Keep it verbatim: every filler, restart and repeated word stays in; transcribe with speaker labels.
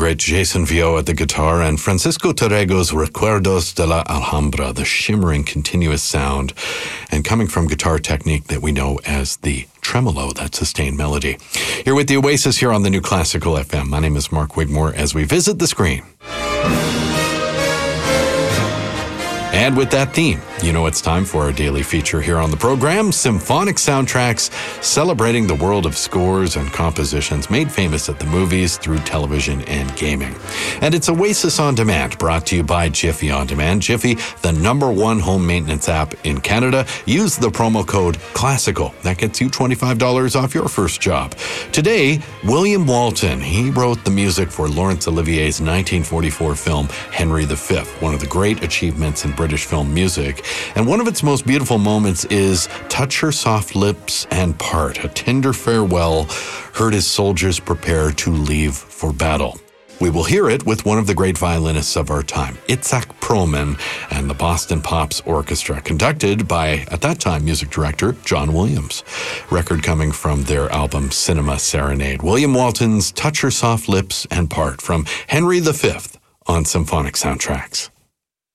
Speaker 1: great Jason Vio at the guitar and Francisco Torrego's Recuerdos de la Alhambra, the shimmering continuous sound, and coming from guitar technique that we know as the tremolo, that sustained melody. You're with the Oasis here on the New Classical F M. My name is Mark Wigmore as we visit the screen. And with that theme, you know it's time for our daily feature here on the program, Symphonic Soundtracks, celebrating the world of scores and compositions made famous at the movies, through television, and gaming. And it's Oasis On Demand, brought to you by Jiffy On Demand. Jiffy, the number one home maintenance app in Canada. Use the promo code CLASSICAL. That gets you twenty-five dollars off your first job. Today, William Walton. He wrote the music for Laurence Olivier's nineteen forty-four film, Henry the Fifth, one of the great achievements in British film music. And one of its most beautiful moments is Touch Her Soft Lips and Part, a tender farewell heard as soldiers prepare to leave for battle. We will hear it with one of the great violinists of our time, Itzhak Perlman, and the Boston Pops Orchestra, conducted by, at that time, music director John Williams. Record coming from their album Cinema Serenade. William Walton's Touch Her Soft Lips and Part from Henry the Fifth on Symphonic Soundtracks.